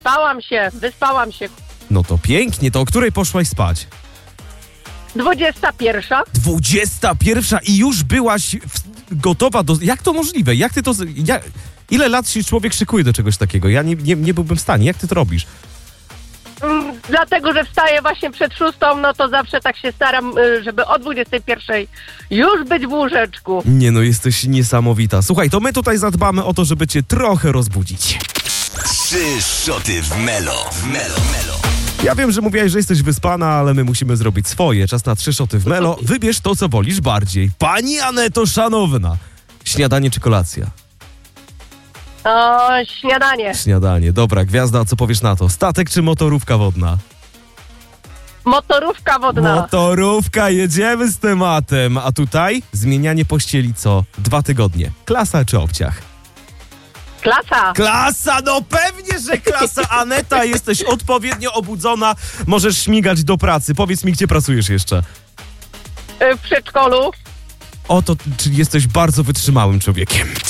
Wyspałam się. No to pięknie, to o której poszłaś spać? 21. 21 i już byłaś gotowa do... Jak to możliwe? Jak ty to... Ile lat się człowiek szykuje do czegoś takiego? Ja nie byłbym w stanie. Jak ty to robisz? Dlatego, że wstaję właśnie przed 6, no to zawsze tak się staram, żeby o 21 już być w łóżeczku. Nie no, jesteś niesamowita. Słuchaj, to my tutaj zadbamy o to, żeby cię trochę rozbudzić. 3 szoty w Melo. Ja wiem, że mówiłaś, że jesteś wyspana, ale my musimy zrobić swoje. Czas na 3 szoty w Melo. Wybierz to, co wolisz bardziej. Pani Aneto szanowna. Śniadanie czy kolacja? O, śniadanie. Śniadanie. Dobra, Gwiazda, a co powiesz na to? Statek czy motorówka wodna? Motorówka wodna. Motorówka, jedziemy z tematem. A tutaj zmienianie pościeli co 2 tygodnie. Klasa czy obciach? Klasa. Klasa, no pewnie, że klasa. Aneta, jesteś odpowiednio obudzona. Możesz śmigać do pracy. Powiedz mi, gdzie pracujesz jeszcze? W przedszkolu. Oto, czyli jesteś bardzo wytrzymałym człowiekiem.